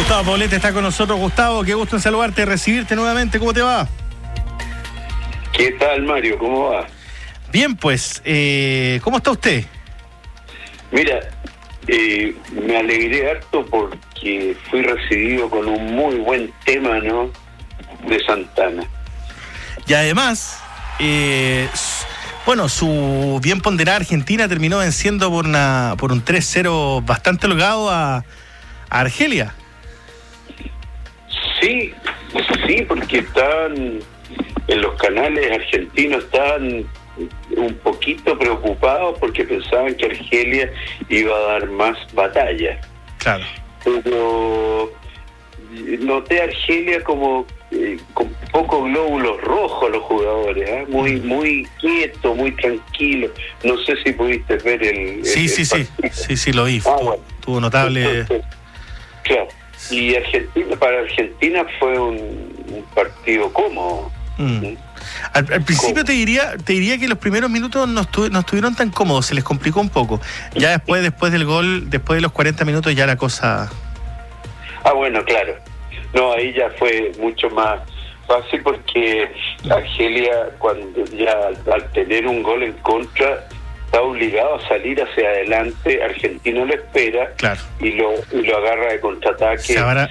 Gustavo Poblete está con nosotros. Gustavo, qué gusto en saludarte, recibirte nuevamente. ¿Cómo te va? ¿Qué tal, Mario? ¿Cómo va? Bien, pues, ¿cómo está usted? Mira, me alegré harto porque fui recibido con un muy buen tema, ¿no?, de Santana. Y además, bueno, su bien ponderada Argentina terminó venciendo por un 3-0 bastante holgado a Argelia. Sí, porque están en los canales argentinos, están un poquito preocupados porque pensaban que Argelia iba a dar más batalla. Claro. Pero noté a Argelia como con pocos glóbulos rojos los jugadores, ¿eh? Muy quieto, muy tranquilo. No sé si pudiste ver el Sí, lo vi. Bueno. Tuvo notable. Entonces, claro. Y para Argentina fue un partido cómodo. Al principio te diría que los primeros minutos no estuvieron tan cómodos, se les complicó un poco. Ya después del gol, después de los 40 minutos ya la cosa... Bueno, claro. No, ahí ya fue mucho más fácil porque Argelia, cuando ya al tener un gol en contra, está obligado a salir hacia adelante. Argentina lo espera, claro, y lo agarra de contraataque, claro,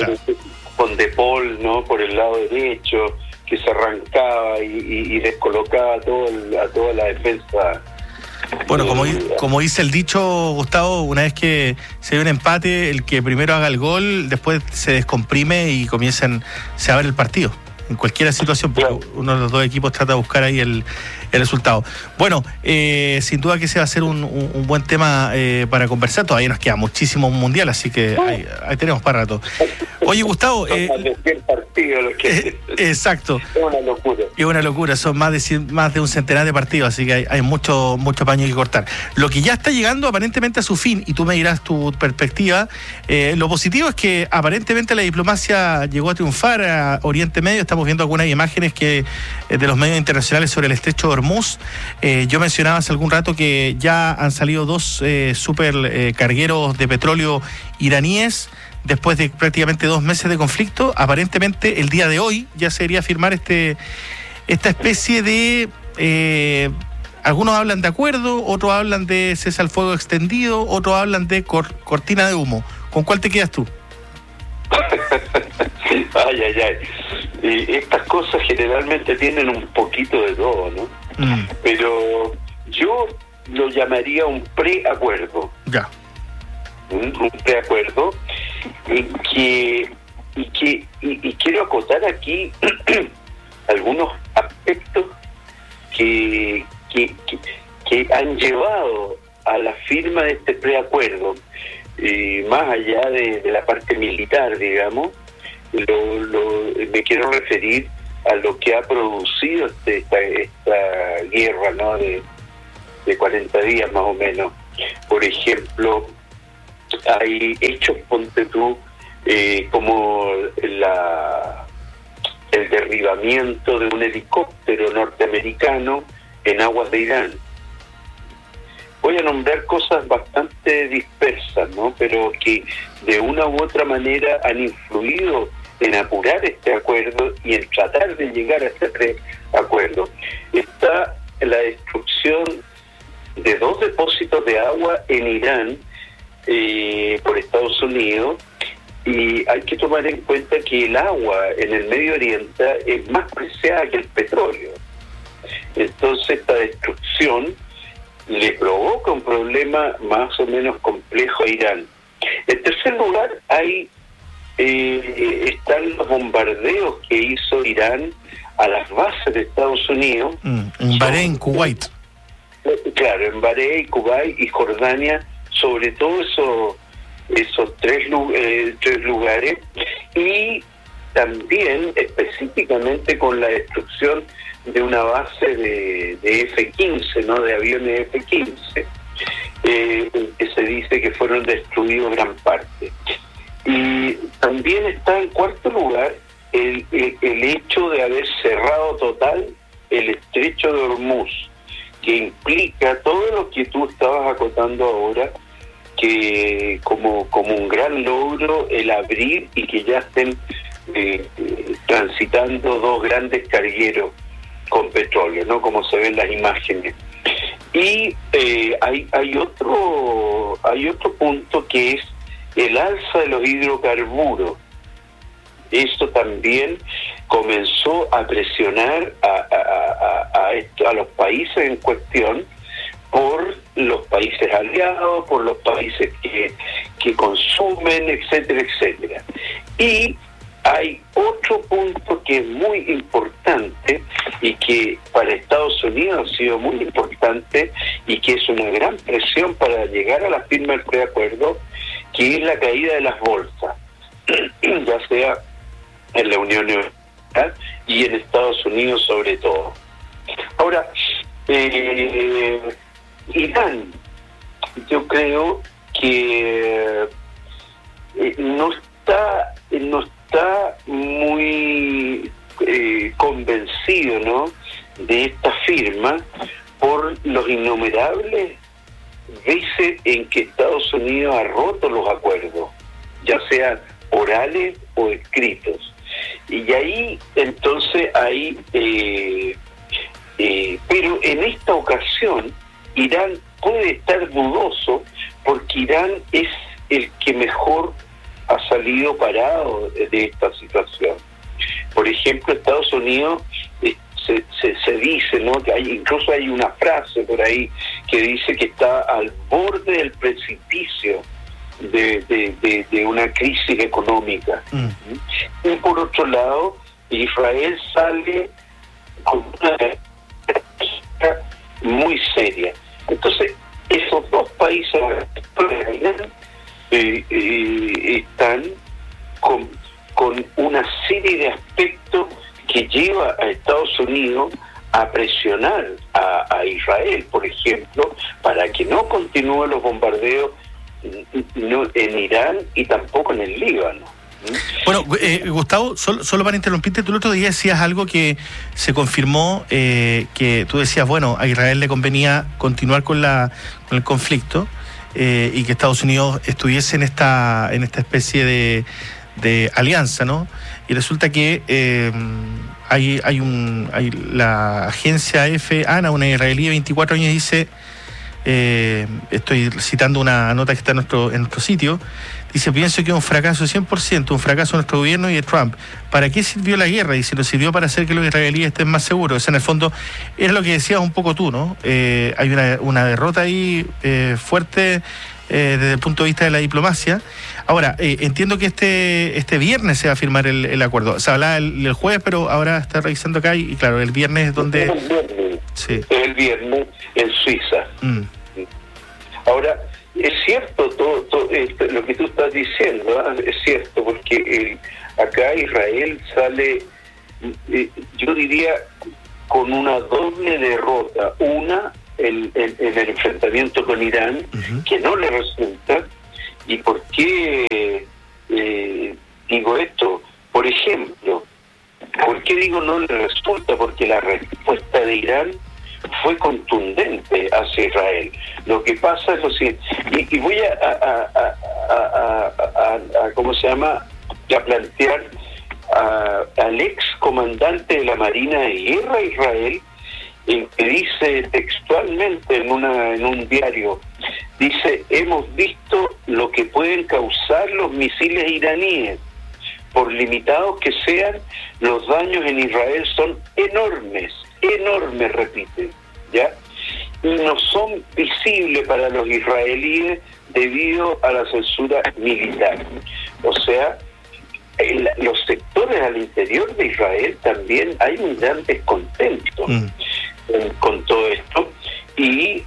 con De Paul, ¿no?, por el lado derecho, que se arrancaba y descolocaba a toda la defensa. Bueno, como dice el dicho, Gustavo, una vez que se ve un empate, el que primero haga el gol, después se descomprime y se abre el partido. En cualquier situación, porque uno de los dos equipos trata de buscar ahí el resultado. Bueno, sin duda que ese va a ser un buen tema para conversar. Todavía nos queda muchísimo mundial, así que ahí tenemos para rato. Oye, Gustavo... Son más de 100 partidos los que... Exacto. Es una locura. Es una locura, son más de un centenar de partidos, así que hay mucho paño que cortar. Lo que ya está llegando aparentemente a su fin, y tú me dirás tu perspectiva, lo positivo es que aparentemente la diplomacia llegó a triunfar a Oriente Medio. Estamos viendo algunas imágenes de los medios internacionales sobre el estrecho de Hormuz. Yo mencionaba hace algún rato que ya han salido dos super cargueros de petróleo iraníes después de prácticamente 2 meses de conflicto. Aparentemente el día de hoy ya se debería firmar esta especie de... algunos hablan de acuerdo, otros hablan de cese al fuego extendido, otros hablan de cortina de humo. ¿Con cuál te quedas tú? Ay. Estas cosas generalmente tienen un poquito de todo, ¿no? Pero yo lo llamaría un preacuerdo. Ya. Un preacuerdo y quiero acotar aquí algunos aspectos que han llevado a la firma de este preacuerdo, más allá de la parte militar, digamos. Me quiero referir a lo que ha producido esta guerra, ¿no?, de 40 días más o menos. Por ejemplo, hay hechos, ponte tú, como el derribamiento de un helicóptero norteamericano en aguas de Irán. Voy a nombrar cosas bastante dispersas, ¿no?, pero que de una u otra manera han influido en apurar este acuerdo y en tratar de llegar a este acuerdo. Está la destrucción de 2 depósitos de agua en Irán por Estados Unidos, y hay que tomar en cuenta que el agua en el Medio Oriente es más preciada que el petróleo. Entonces esta destrucción le provoca un problema más o menos complejo a Irán. En tercer lugar, están los bombardeos que hizo Irán a las bases de Estados Unidos. En Bahrein, Kuwait. Claro, en Bahrein, Kuwait y Jordania, sobre todo esos tres lugares, y también específicamente con la destrucción de una base de F-15, ¿no?, de aviones F-15, que se dice que fueron destruidos gran parte. Y también está en cuarto lugar el hecho de haber cerrado total el estrecho de Hormuz, que implica todo lo que tú estabas acotando ahora, que como un gran logro el abrir y que ya estén transitando dos grandes cargueros con petróleo, ¿no? Como se ven las imágenes. Y hay otro punto que es el alza de los hidrocarburos. Esto también comenzó a presionar a los países en cuestión, por los países aliados, por los países que consumen, etcétera, etcétera. Y hay otro punto que es muy importante y que para Estados Unidos ha sido muy importante y que es una gran presión para llegar a la firma del preacuerdo, que es la caída de las bolsas, ya sea en la Unión Europea y en Estados Unidos sobre todo. Ahora, Irán, yo creo que no está muy convencido, ¿no?, de esta firma por los innumerables veces en que Estados Unidos ha roto los acuerdos, ya sean orales o escritos. Y ahí, entonces, pero en esta ocasión, Irán puede estar dudoso porque Irán es el que mejor ha salido parado de esta situación. Por ejemplo, Estados Unidos se dice, ¿no?, que incluso hay una frase por ahí que dice que está al borde del precipicio de una crisis económica. Y por otro lado, Israel sale con una muy seria. Entonces, esos dos países están con una serie de aspectos que lleva a Estados Unidos a presionar a Israel, por ejemplo, para que no continúen los bombardeos en Irán y tampoco en el Líbano. Bueno, Gustavo, solo para interrumpirte, tú el otro día decías algo que se confirmó, que tú decías, bueno, a Israel le convenía continuar con el conflicto y que Estados Unidos estuviese en esta especie de alianza, ¿no? Y resulta que hay la agencia ANA, una israelí de 24 años, dice, estoy citando una nota que está en nuestro sitio, dice: pienso que es un fracaso 100%, un fracaso de nuestro gobierno y de Trump. ¿Para qué sirvió la guerra? Dice, nos sirvió para hacer que los israelíes estén más seguros. O sea, en el fondo, es lo que decías un poco tú, ¿no? Hay una derrota ahí fuerte desde el punto de vista de la diplomacia. Ahora, entiendo que este viernes se va a firmar el acuerdo. Se hablaba el jueves, pero ahora está revisando acá y claro, el viernes es donde... El viernes en Suiza. Ahora, es cierto todo lo que tú estás diciendo, ¿eh? Es cierto, porque acá Israel sale, yo diría, con una doble derrota. Una, en el enfrentamiento con Irán, que no le resulta. ¿Y por qué digo esto? Por ejemplo, ¿por qué digo no le resulta? Porque la respuesta de Irán fue contundente hacia Israel. Lo que pasa es lo siguiente, y voy a ¿cómo se llama?, a plantear al ex comandante de la Marina de Guerra de Israel, que dice textualmente en un diario, dice: hemos visto lo que pueden causar los misiles iraníes. Por limitados que sean, los daños en Israel son enormes, repite, ¿ya? Y no son visibles para los israelíes debido a la censura militar. O sea, en los sectores al interior de Israel también hay un gran descontento con todo esto. Y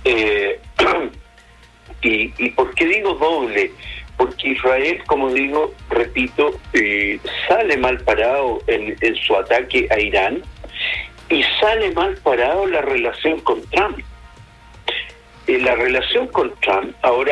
¿por qué digo doble? Porque Israel, como digo, repito, sale mal parado en su ataque a Irán, y sale mal parado la relación con Trump. La relación con Trump,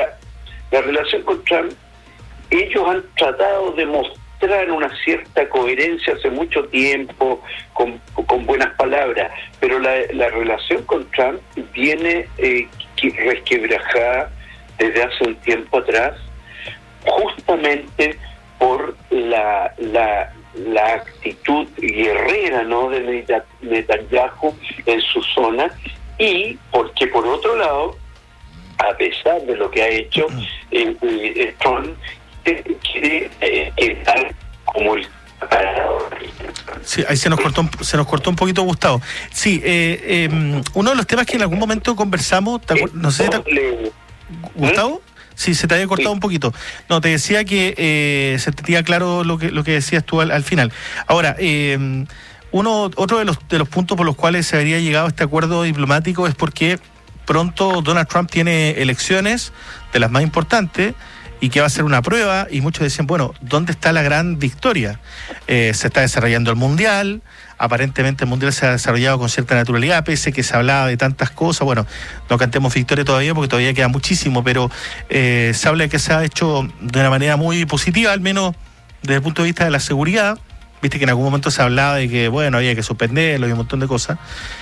ellos han tratado de mostrar una cierta coherencia hace mucho tiempo, con buenas palabras, pero la relación con Trump viene resquebrajada desde hace un tiempo atrás, justamente por la actitud guerrera, ¿no?, de Netanyahu en su zona, y porque por otro lado, a pesar de lo que ha hecho, Trump quiere quedar como el parador. Sí, ahí se nos cortó un poquito, Gustavo. Sí, uno de los temas que en algún momento conversamos, no sé si Gustavo, sí, se te había cortado un poquito. No, te decía que se te tenía claro lo que decías tú al final. Ahora, otro de los puntos por los cuales se habría llegado a este acuerdo diplomático es porque pronto Donald Trump tiene elecciones de las más importantes y que va a ser una prueba, y muchos decían, bueno, ¿dónde está la gran victoria? Se está desarrollando el Mundial, aparentemente el Mundial se ha desarrollado con cierta naturalidad, pese que se hablaba de tantas cosas. Bueno, no cantemos victoria todavía porque todavía queda muchísimo, pero se habla de que se ha hecho de una manera muy positiva, al menos desde el punto de vista de la seguridad. Viste que en algún momento se hablaba de que, bueno, había que suspenderlo y un montón de cosas.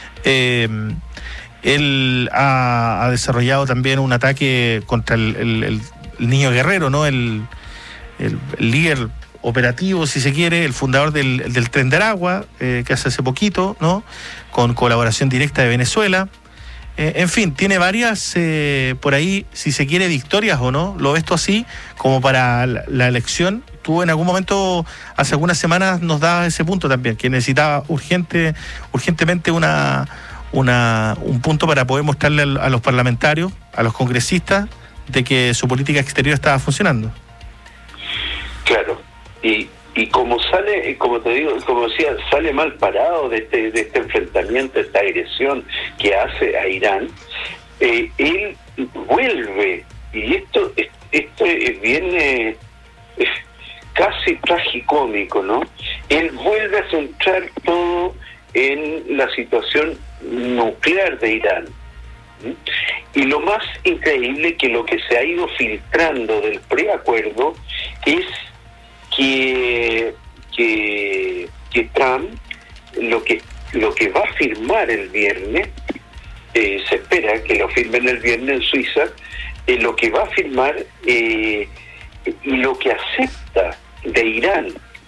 Él ha desarrollado también un ataque contra el niño guerrero, ¿no? El líder operativo, si se quiere, el fundador del Tren de Aragua, que hace poquito, ¿no?, con colaboración directa de Venezuela. En fin, tiene varias, por ahí, si se quiere, victorias o no. ¿Lo ves tú así, como para la elección? Tú en algún momento, hace algunas semanas, nos dabas ese punto también, que necesitaba urgentemente un punto para poder mostrarle a los parlamentarios, a los congresistas, de que su política exterior estaba funcionando. Claro, y como te digo, como decía, sale mal parado de este enfrentamiento, esta agresión que hace a Irán, él vuelve, y esto viene casi tragicómico, ¿no? Él vuelve a centrar todo en la situación nuclear de Irán. Y lo más increíble, que lo que se ha ido filtrando del preacuerdo es que Trump lo que va a firmar el viernes, se espera que lo firmen el viernes en Suiza, lo que va a firmar y lo que acepta de Irán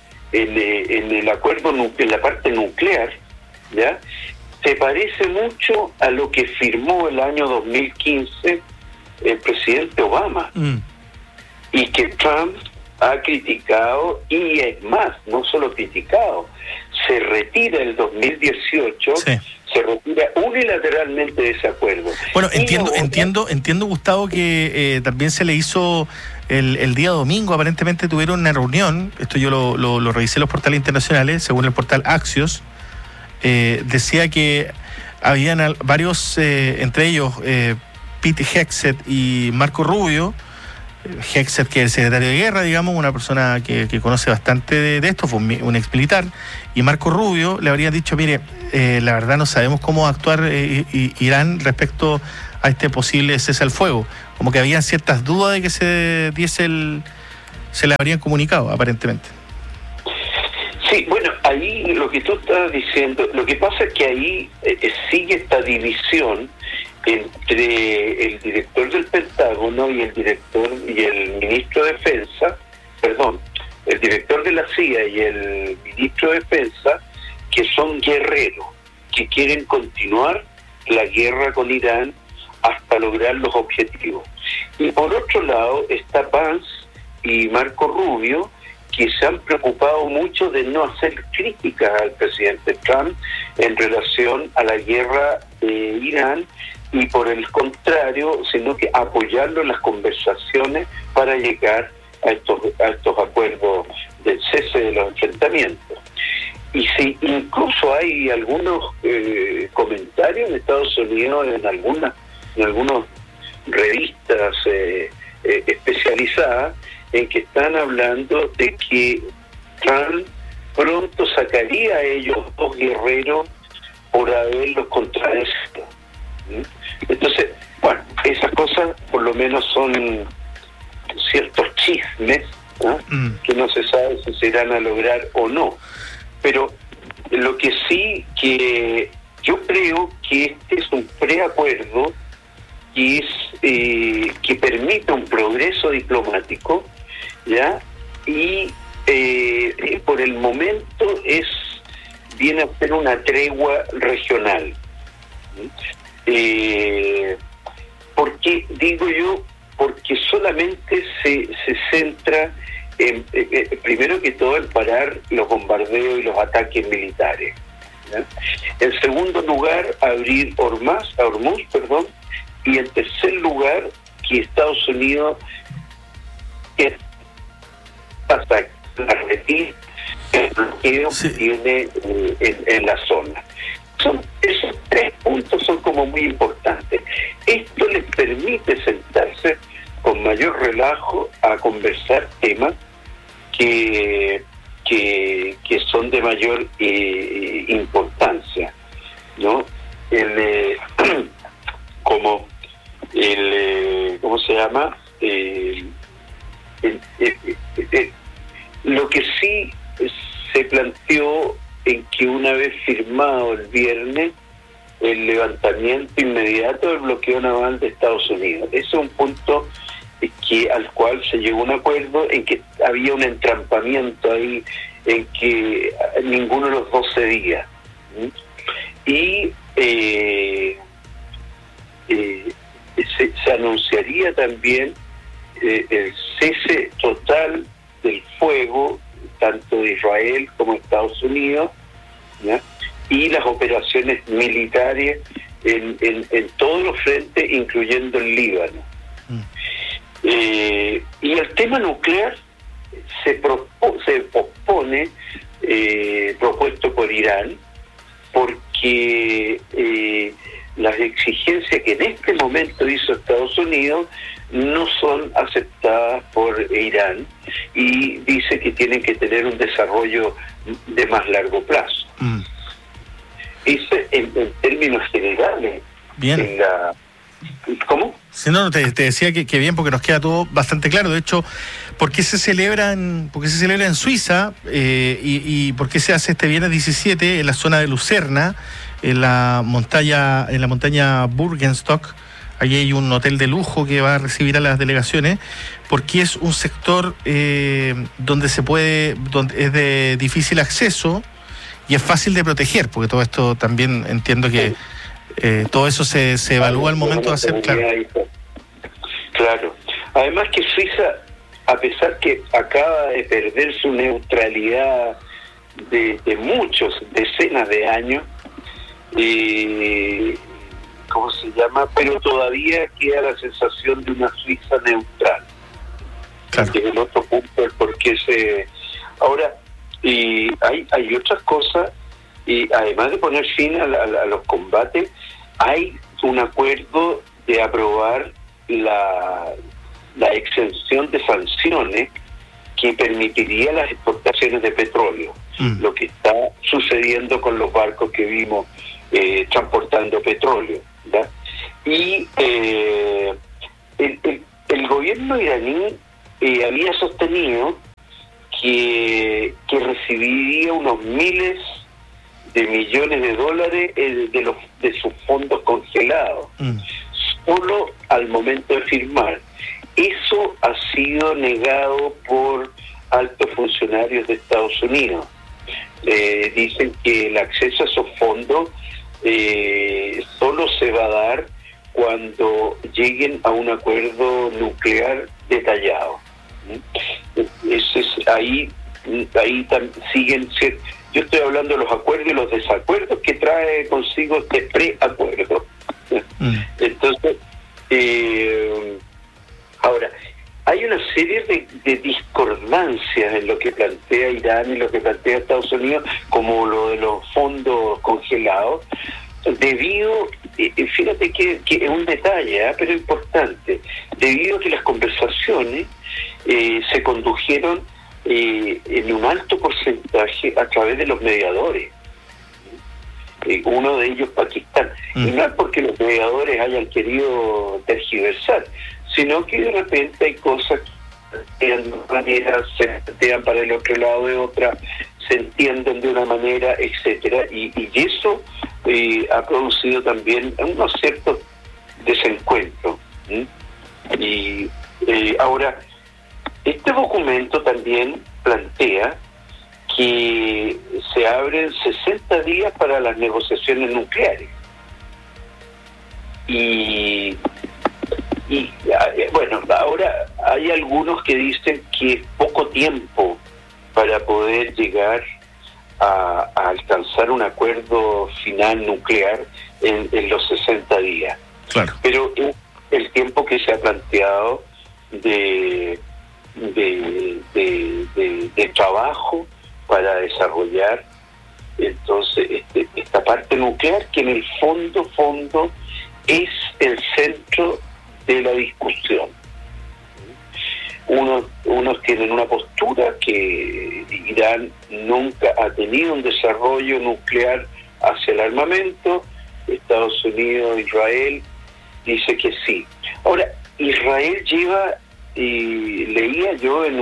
en el acuerdo, en la parte nuclear, ¿ya?, se parece mucho a lo que firmó el año 2015 el presidente Obama, y que Trump ha criticado, y es más, no solo criticado, se retira el 2018, sí. Se retira unilateralmente de ese acuerdo. Bueno, entiendo, Gustavo, que también se le hizo el día domingo, aparentemente tuvieron una reunión, esto yo lo revisé en los portales internacionales, según el portal Axios. Decía que habían varios, entre ellos Pete Hegseth y Marco Rubio. Hegseth, que es el secretario de guerra, digamos, una persona que conoce bastante de esto, fue un ex militar, y Marco Rubio le habrían dicho, mire, la verdad no sabemos cómo actuar Irán respecto a este posible cese al fuego. Como que habían ciertas dudas de que se le habrían comunicado, aparentemente. Sí, bueno, ahí lo que tú estás diciendo, lo que pasa es que ahí sigue esta división entre el director del Pentágono y el ministro de Defensa, el director de la CIA y el ministro de Defensa, que son guerreros, que quieren continuar la guerra con Irán hasta lograr los objetivos. Y por otro lado está Vance y Marco Rubio, que se han preocupado mucho de no hacer críticas al presidente Trump en relación a la guerra de Irán, y por el contrario, sino que apoyarlo en las conversaciones para llegar a estos acuerdos del cese de los enfrentamientos. Y si incluso hay algunos comentarios en Estados Unidos, en algunas revistas especializadas, en que están hablando de que Trump pronto sacaría a ellos dos guerreros por haberlos contradecido. Entonces, bueno, esas cosas por lo menos son ciertos chismes, ¿no? Que no se sabe si se irán a lograr o no. Pero lo que sí, que yo creo que este es un preacuerdo que permita un progreso diplomático, ¿ya? Y por el momento viene a ser una tregua regional. Porque, digo yo, porque solamente se centra en, primero que todo, en parar los bombardeos y los ataques militares, ¿ya? En segundo lugar, abrir Hormuz, y en tercer lugar, que Estados Unidos pasa a repetir el bloqueo que tiene en la zona. Esos 3 puntos son como muy importantes. Esto les permite sentarse con mayor relajo a conversar temas que son de mayor importancia, ¿no? ¿Cómo se llama? Lo que sí se planteó en que una vez firmado el viernes el levantamiento inmediato del bloqueo naval de Estados Unidos. Ese es un punto al cual se llegó a un acuerdo, en que había un entrampamiento ahí, en que ninguno de los dos cedía. Y se anunciaría también el cese total del fuego, tanto de Israel como de Estados Unidos, ¿ya? Y las operaciones militares en todos los frentes, incluyendo el Líbano. Y el tema nuclear se pospone, propuesto por Irán, porque las exigencias que en este momento hizo Estados Unidos no son aceptadas por Irán, y dice que tienen que tener un desarrollo de más largo plazo. Eso en términos generales. Bien. ¿Cómo? Sí, no, te decía que bien, porque nos queda todo bastante claro. De hecho, ¿por qué se celebra en Suiza y por qué se hace este viernes 17 en la zona de Lucerna, en la montaña Burgenstock? Allí hay un hotel de lujo que va a recibir a las delegaciones, porque es un sector donde es de difícil acceso y es fácil de proteger, porque todo esto también entiendo que todo eso se evalúa al momento de hacer, claro. Además que Suiza, a pesar que acaba de perder su neutralidad de decenas de años, ¿cómo se llama? Pero todavía queda la sensación de una Suiza neutral. Claro. Que es el otro punto del por qué Ahora, hay otras cosas, y además de poner fin a los combates, hay un acuerdo de aprobar la exención de sanciones que permitiría las exportaciones de petróleo, lo que está sucediendo con los barcos que vimos transportando petróleo, ¿verdad? Y el gobierno iraní había sostenido que recibiría unos miles de millones de dólares de sus fondos congelados, solo al momento de firmar. Eso ha sido negado por altos funcionarios de Estados Unidos. Dicen que el acceso a esos fondos solo se va a dar cuando lleguen a un acuerdo nuclear detallado. Ahí siguen. Yo estoy hablando de los acuerdos y los desacuerdos que trae consigo este preacuerdo. Entonces, ahora, hay una serie de discordancias en lo que plantea Irán y lo que plantea Estados Unidos, como lo de los fondos congelados, debido, fíjate que es un detalle, pero importante, debido a que las conversaciones se condujeron en un alto porcentaje a través de los mediadores. Uno de ellos Pakistán. Y no es porque los mediadores hayan querido tergiversar, sino que de repente hay cosas que de una manera se plantean para el otro lado de otra, se entienden de una manera, etcétera, y eso ha producido también unos ciertos encuentro. Y ahora, este documento también plantea que se abren 60 días para las negociaciones nucleares. Y bueno, ahora hay algunos que dicen que es poco tiempo para poder llegar a alcanzar un acuerdo final nuclear en los 60 días. Claro. Pero es el tiempo que se ha planteado de trabajo para desarrollar entonces esta parte nuclear, que en el fondo es el centro de la discusión. Unos tienen una postura que Irán nunca ha tenido un desarrollo nuclear hacia el armamento. Estados Unidos, Israel dice que sí. Ahora, Israel lleva, y leía yo en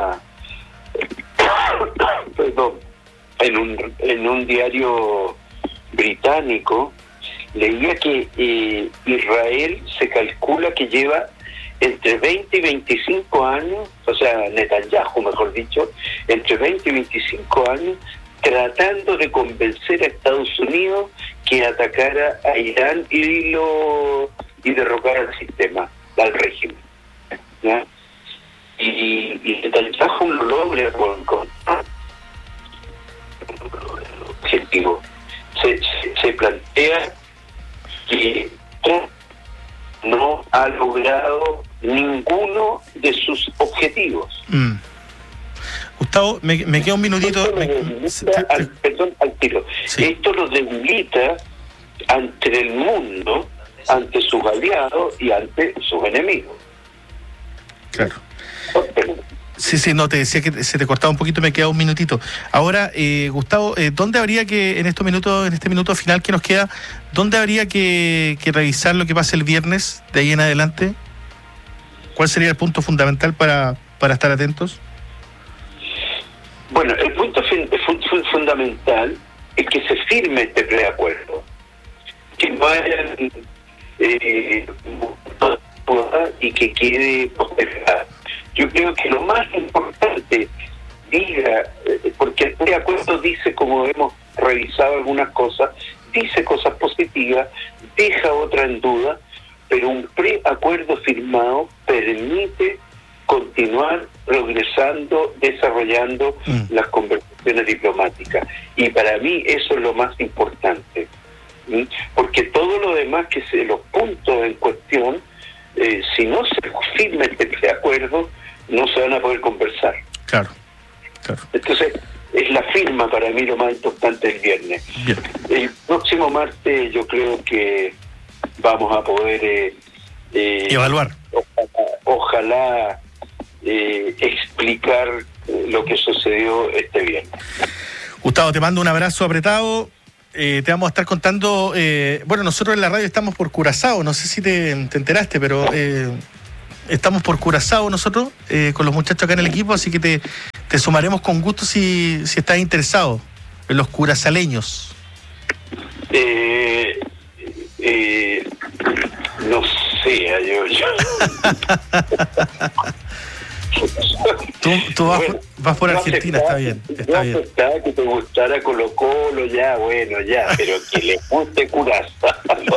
un diario británico, leía que Israel se calcula que lleva entre 20 y 25 años, o sea, Netanyahu, mejor dicho, entre 20 y 25 años tratando de convencer a Estados Unidos que atacara a Irán y derrocara al sistema, al régimen, ¿ya? Y Netanyahu lo logra con objetivo. Se plantea que no ha logrado ninguno de sus objetivos. Gustavo, me queda un minutito. Al tiro. Sí. Esto lo debilita ante el mundo, ante sus aliados y ante sus enemigos. Claro. Sí, no, te decía que se te cortaba un poquito, me queda un minutito. Ahora, Gustavo, ¿dónde habría que, en este minuto final que nos queda, dónde habría que revisar lo que pasa el viernes de ahí en adelante? ¿Cuál sería el punto fundamental para estar atentos? Bueno, el punto fundamental es que se firme este preacuerdo, que no haya y que quede postergado. Yo creo que lo más importante, porque el preacuerdo dice, como hemos revisado algunas cosas, dice cosas positivas, deja otra en duda, pero un preacuerdo firmado permite continuar progresando, desarrollando las conversaciones diplomáticas. Y para mí eso es lo más importante, porque todo lo demás, los puntos en cuestión, si no se firma este preacuerdo, no se van a poder conversar. Claro. Entonces, es la firma para mí lo más importante el viernes. Bien. El próximo martes yo creo que vamos a poder evaluar. Ojalá explicar lo que sucedió este viernes. Gustavo, te mando un abrazo apretado. Te vamos a estar contando, bueno, nosotros en la radio estamos por Curazao, no sé si te enteraste, pero estamos por Curazao nosotros, con los muchachos acá en el equipo, así que te sumaremos con gusto si estás interesado en los curazaleños. No sé, yo. Tú vas por Argentina, está bien. Está bien. Que te gustara Colo-Colo, ya, bueno, ya, pero que le guste Curazao.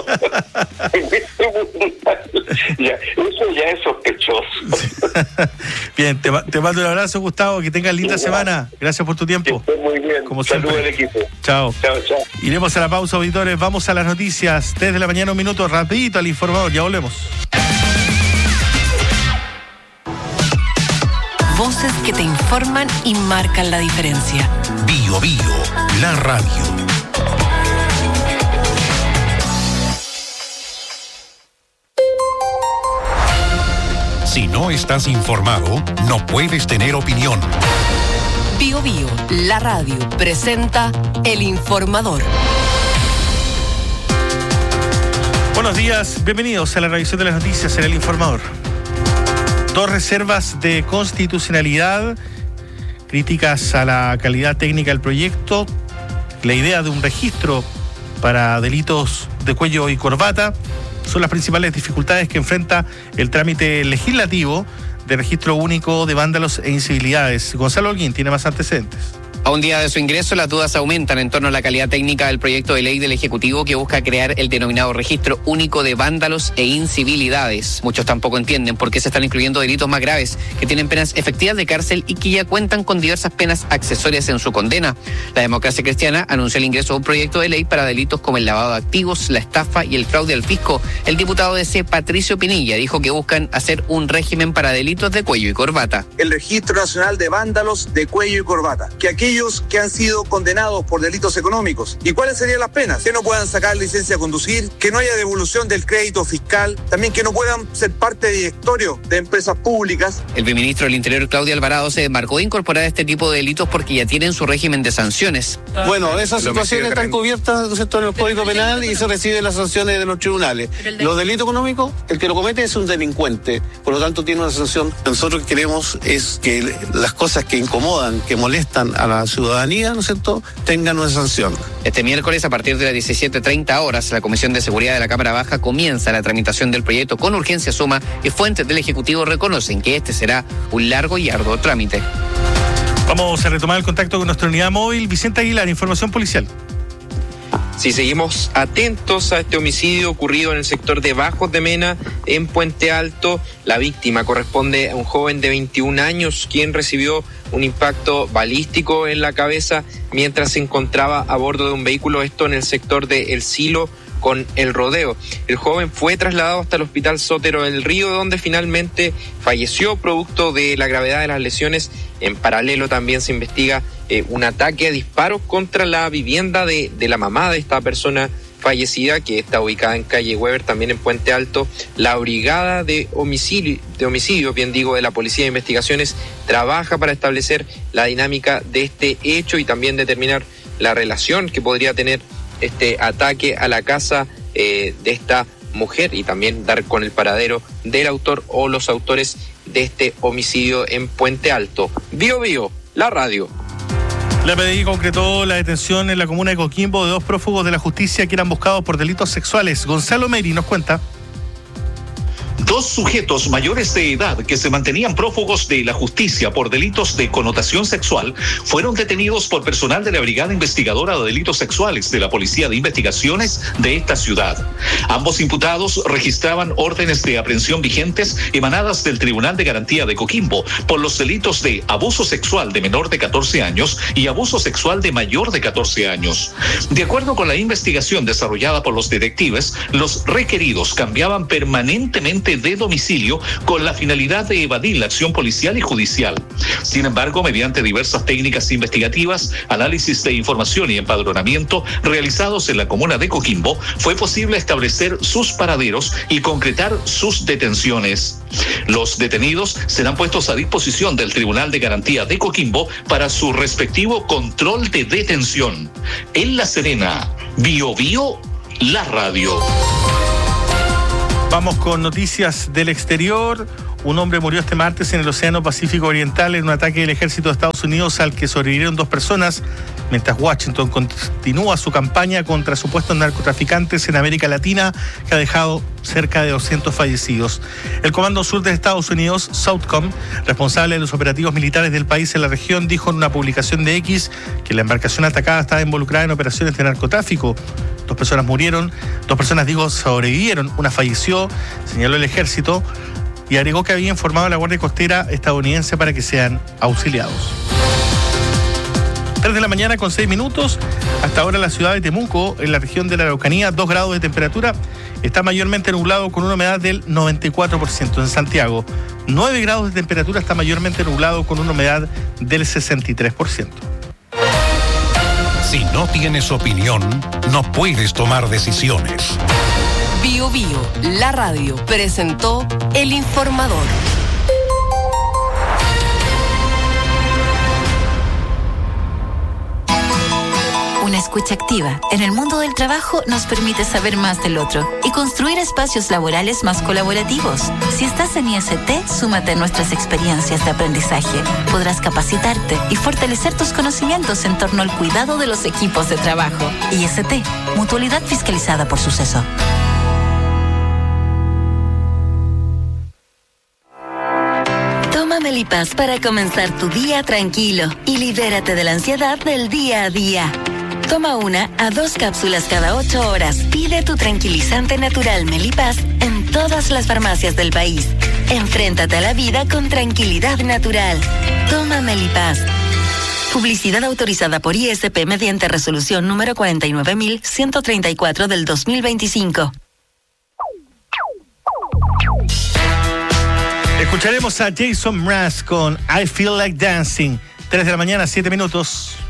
Eso ya es sospechoso. Bien, te mando un abrazo, Gustavo, que tengas linda semana. Gracias por tu tiempo. Que estés muy bien. Como siempre. Saludos al equipo. Chao. Iremos a la pausa, auditores. Vamos a las noticias. Desde la mañana, un minuto, rapidito al informador. Ya volvemos. Voces que te informan y marcan la diferencia. Bio, la radio. Si no estás informado, no puedes tener opinión. Bio, la radio, presenta El Informador. Buenos días, bienvenidos a la revisión de las noticias en El Informador. 2 reservas de constitucionalidad, críticas a la calidad técnica del proyecto, la idea de un registro para delitos de cuello y corbata, son las principales dificultades que enfrenta el trámite legislativo de registro único de vándalos e incivilidades. Gonzalo Holguín tiene más antecedentes. A un día de su ingreso, las dudas aumentan en torno a la calidad técnica del proyecto de ley del Ejecutivo que busca crear el denominado registro único de vándalos e incivilidades. Muchos tampoco entienden por qué se están incluyendo delitos más graves, que tienen penas efectivas de cárcel y que ya cuentan con diversas penas accesorias en su condena. La Democracia Cristiana anunció el ingreso de un proyecto de ley para delitos como el lavado de activos, la estafa y el fraude al fisco. El diputado de C, Patricio Pinilla, dijo que buscan hacer un régimen para delitos de cuello y corbata. El Registro Nacional de Vándalos de Cuello y Corbata. Que aquellos que han sido condenados por delitos económicos. ¿Y cuáles serían las penas? Que no puedan sacar licencia a conducir, que no haya devolución del crédito fiscal, también que no puedan ser parte de directorio de empresas públicas. El viceministro del Interior, Claudia Alvarado, se desmarcó de incorporar este tipo de delitos porque ya tienen su régimen de sanciones. Bueno, esas situaciones están cubiertas en el Código Penal y se reciben las sanciones de los tribunales. Los delitos económicos, el que lo comete es un delincuente, por lo tanto tiene una sanción. Nosotros queremos es que las cosas que incomodan, que molestan a la ciudadanía, ¿no es cierto?, tengan una sanción. Este miércoles, a partir de las 17:30 horas, la Comisión de Seguridad de la Cámara Baja comienza la tramitación del proyecto con urgencia suma y fuentes del Ejecutivo reconocen que este será un largo y arduo trámite. Vamos a retomar el contacto con nuestra unidad móvil. Vicente Aguilar, información policial. Sí, seguimos atentos a este homicidio ocurrido en el sector de Bajos de Mena, en Puente Alto. La víctima corresponde a un joven de 21 años, quien recibió un impacto balístico en la cabeza mientras se encontraba a bordo de un vehículo, esto en el sector de El Silo con El Rodeo. El joven fue trasladado hasta el Hospital Sotero del Río, donde finalmente falleció producto de la gravedad de las lesiones. En paralelo también se investiga un ataque a disparos contra la vivienda de la mamá de esta persona fallecida, que está ubicada en calle Weber, también en Puente Alto. La brigada de homicidio, de la Policía de Investigaciones trabaja para establecer la dinámica de este hecho y también determinar la relación que podría tener este ataque a la casa de esta mujer y también dar con el paradero del autor o los autores de este homicidio en Puente Alto. Bio Bio, la radio. La PDI concretó la detención en la comuna de Coquimbo de 2 prófugos de la justicia que eran buscados por delitos sexuales. Gonzalo Meri nos cuenta. 2 sujetos mayores de edad que se mantenían prófugos de la justicia por delitos de connotación sexual fueron detenidos por personal de la Brigada Investigadora de Delitos Sexuales de la Policía de Investigaciones de esta ciudad. Ambos imputados registraban órdenes de aprehensión vigentes emanadas del Tribunal de Garantía de Coquimbo por los delitos de abuso sexual de menor de 14 años y abuso sexual de mayor de 14 años. De acuerdo con la investigación desarrollada por los detectives, los requeridos cambiaban permanentemente de domicilio con la finalidad de evadir la acción policial y judicial. Sin embargo, mediante diversas técnicas investigativas, análisis de información y empadronamiento realizados en la comuna de Coquimbo, fue posible establecer sus paraderos y concretar sus detenciones. Los detenidos serán puestos a disposición del Tribunal de Garantía de Coquimbo para su respectivo control de detención. En La Serena, Bio Bio, la radio. Vamos con noticias del exterior. Un hombre murió este martes en el Océano Pacífico Oriental en un ataque del ejército de Estados Unidos al que sobrevivieron 2 personas, mientras Washington continúa su campaña contra supuestos narcotraficantes en América Latina, que ha dejado cerca de 200 fallecidos. El Comando Sur de Estados Unidos, SOUTHCOM, responsable de los operativos militares del país en la región, dijo en una publicación de X que la embarcación atacada estaba involucrada en operaciones de narcotráfico. 2 personas murieron, 2 personas sobrevivieron, una falleció, señaló el ejército, y agregó que había informado a la Guardia Costera estadounidense para que sean auxiliados. 3 de la mañana con 6 minutos. Hasta ahora la ciudad de Temuco, en la región de la Araucanía, 2 grados de temperatura. Está mayormente nublado con una humedad del 94%. En Santiago, 9 grados de temperatura, está mayormente nublado con una humedad del 63%. Si no tienes opinión, no puedes tomar decisiones. Bio Bio, la radio, presentó El Informador. Una escucha activa en el mundo del trabajo nos permite saber más del otro y construir espacios laborales más colaborativos. Si estás en IST, súmate a nuestras experiencias de aprendizaje. Podrás capacitarte y fortalecer tus conocimientos en torno al cuidado de los equipos de trabajo. IST, Mutualidad Fiscalizada por Suceso. Melipaz para comenzar tu día tranquilo y libérate de la ansiedad del día a día. Toma 1 a 2 cápsulas cada 8 horas. Pide tu tranquilizante natural Melipaz en todas las farmacias del país. Enfréntate a la vida con tranquilidad natural. Toma Melipaz. Publicidad autorizada por ISP mediante resolución número 49.134 del 2025. Escucharemos a Jason Mraz con I Feel Like Dancing. 3 de la mañana, 7 minutos.